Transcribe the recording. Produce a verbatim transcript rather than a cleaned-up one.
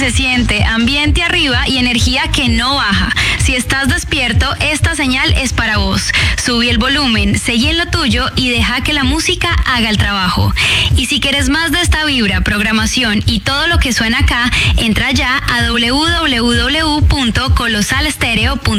se siente, ambiente arriba y energía que no baja. Si estás despierto, esta señal es para vos. Subí el volumen, seguí en lo tuyo y deja que la música haga el trabajo. Y si quieres más de esta vibra, programación y todo lo que suena acá, entra ya a doble u doble u doble u punto colosal estéreo punto com.